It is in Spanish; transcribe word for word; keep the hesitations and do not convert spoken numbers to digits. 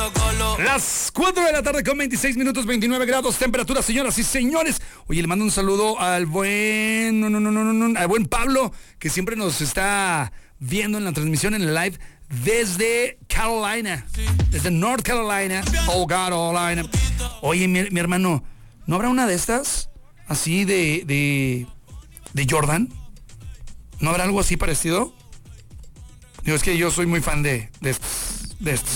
Las cuatro de la tarde con veintiséis minutos, veintinueve grados, temperatura, señoras y señores. Oye, le mando un saludo al buen, no, no, no, no, no, al buen Pablo, que siempre nos está viendo en la transmisión, en el live, desde Carolina, desde North Carolina, oh Carolina. Oye, mi, mi hermano, ¿no habrá una de estas? Así de, de, de Jordan. ¿No habrá algo así parecido? Digo, es que yo soy muy fan de, de estos, de estos.